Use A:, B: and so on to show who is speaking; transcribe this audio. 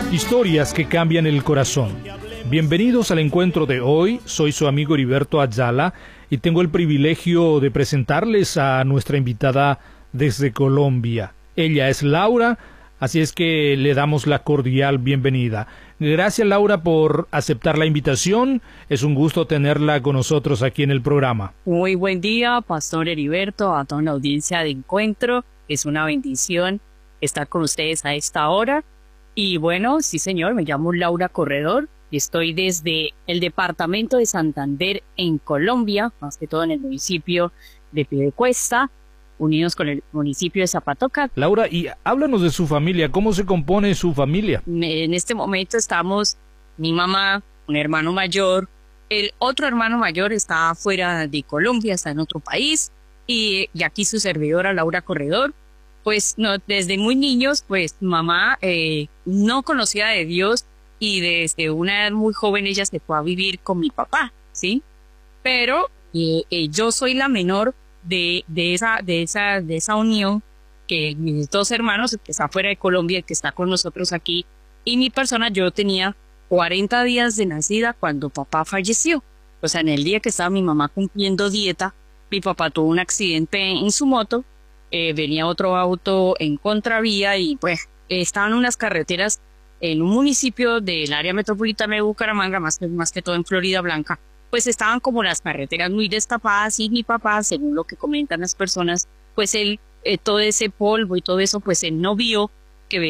A: Historias que cambian el corazón. Bienvenidos al encuentro de hoy. Soy su amigo Heriberto Ayala y tengo el privilegio de presentarles a nuestra invitada desde Colombia. Ella es Laura, así es que le damos la cordial bienvenida. Gracias, Laura, por aceptar la invitación. Es un gusto tenerla con nosotros aquí en el programa.
B: Muy buen día, Pastor Heriberto, a toda la audiencia de Encuentro. Es una bendición estar con ustedes a esta hora. Y bueno, sí señor, me llamo Laura Corredor y estoy desde el departamento de Santander en Colombia, más que todo en el municipio de Piedecuesta, unidos con el municipio de Zapatoca.
A: Laura, y háblanos de su familia, ¿cómo se compone su familia?
B: En este momento estamos mi mamá, un hermano mayor, el otro hermano mayor está fuera de Colombia, está en otro país, y aquí su servidora Laura Corredor. Pues no, desde muy niños, pues mamá no conocía de Dios y desde una edad muy joven ella se fue a vivir con mi papá, ¿sí? Pero yo soy la menor de esa unión, que mis dos hermanos, el que está fuera de Colombia, el que está con nosotros aquí, y mi persona, yo tenía 40 días de nacida cuando papá falleció. O sea, en el día que estaba mi mamá cumpliendo dieta, mi papá tuvo un accidente en su moto. Venía otro auto en contravía y pues estaban unas carreteras en un municipio del área metropolitana de Bucaramanga, más que todo en Florida Blanca, pues estaban como las carreteras muy destapadas y mi papá, según lo que comentan las personas, pues él, todo ese polvo y todo eso, pues él no vio